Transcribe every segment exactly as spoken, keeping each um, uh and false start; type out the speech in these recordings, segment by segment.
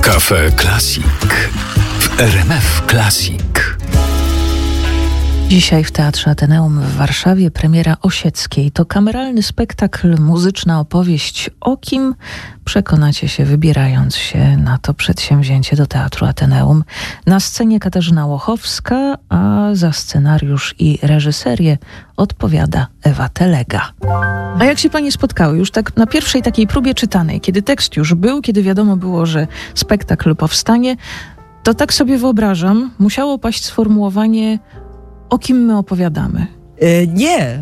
Cafe Classic w R M F Classic. Dzisiaj w Teatrze Ateneum w Warszawie premiera Osieckiej. To kameralny spektakl, muzyczna opowieść. O kim przekonacie się, wybierając się na to przedsięwzięcie do Teatru Ateneum. Na scenie Katarzyna Łochowska, a za scenariusz i reżyserię odpowiada Ewa Telega. A jak się panie spotkały? Już tak na pierwszej takiej próbie czytanej, kiedy tekst już był, kiedy wiadomo było, że spektakl powstanie, to tak sobie wyobrażam, musiało paść sformułowanie: o kim my opowiadamy? Yy, nie,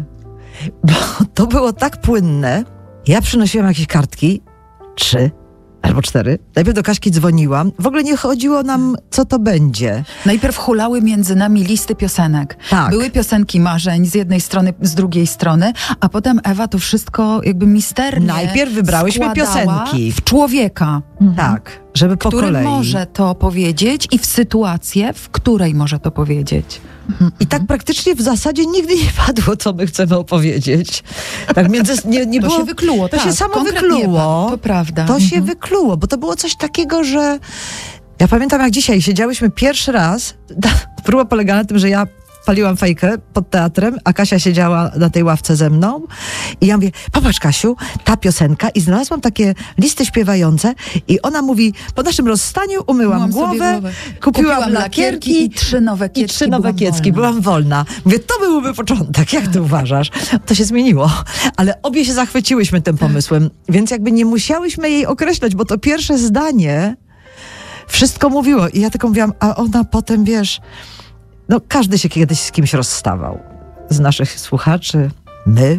bo to było tak płynne. Ja przynosiłam jakieś kartki, trzy albo cztery. Najpierw do Kaśki dzwoniłam. W ogóle nie chodziło nam, co to będzie. Najpierw hulały między nami listy piosenek. Tak. Były piosenki marzeń z jednej strony, z drugiej strony, a potem Ewa to wszystko jakby misternie Najpierw wybrałyśmy piosenki. w człowieka. Tak, żeby po który kolei. może to powiedzieć i w sytuację, w której może to powiedzieć. I tak praktycznie w zasadzie nigdy nie padło, co my chcemy opowiedzieć. Tak między, nie, nie To było, się wykluło, To tak, się samo konkretnie wykluło. to prawda. To się Mhm. wykluło, bo to było coś takiego, że... Ja pamiętam, jak dzisiaj siedziałyśmy pierwszy raz. Próba polegała na tym, że ja paliłam fajkę pod teatrem, a Kasia siedziała na tej ławce ze mną. I ja mówię: popatrz, Kasiu, ta piosenka. I znalazłam takie listy śpiewające i ona mówi: po naszym rozstaniu umyłam Umyłam sobie głowę, głowę. kupiłam, Kupiłam lakierki, lakierki i trzy nowe i kiecki, trzy nowe byłam kiecki. wolna. Byłam wolna. Mówię, to byłby początek. Jak ty uważasz? To się zmieniło. Ale obie się zachwyciłyśmy tym pomysłem. Więc jakby nie musiałyśmy jej określać, bo to pierwsze zdanie wszystko mówiło. I ja tylko mówiłam, a ona potem, wiesz... No, każdy się kiedyś z kimś rozstawał. Z naszych słuchaczy, my.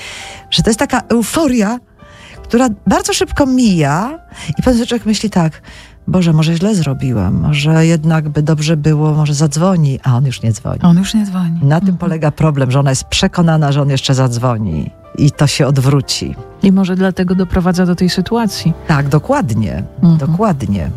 Że to jest taka euforia, która bardzo szybko mija i potem człowiek myśli tak: Boże, może źle zrobiłam, może jednak by dobrze było, może zadzwoni, a on już nie dzwoni. On już nie dzwoni. Na tym polega problem, że ona jest przekonana, że on jeszcze zadzwoni i to się odwróci. I może dlatego doprowadza do tej sytuacji. Tak, dokładnie, Mhm. dokładnie.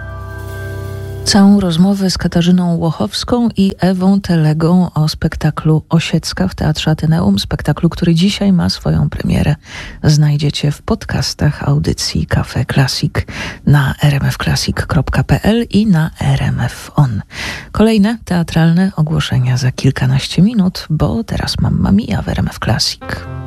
Całą rozmowę z Katarzyną Łochowską i Ewą Telegą o spektaklu Osiecka w Teatrze Ateneum, spektaklu, który dzisiaj ma swoją premierę, znajdziecie w podcastach audycji Cafe Classic na r m f classic kropka p l i na R M F On. Kolejne teatralne ogłoszenia za kilkanaście minut, bo teraz Mamma Mia w R M F Classic.